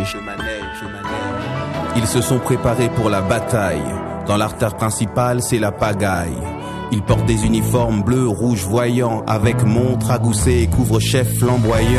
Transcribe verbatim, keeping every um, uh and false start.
Ils se sont préparés pour la bataille. Dans l'artère principale, c'est la pagaille. Ils portent des uniformes bleus, rouges, voyants, avec montre agoussée et couvre-chef flamboyant.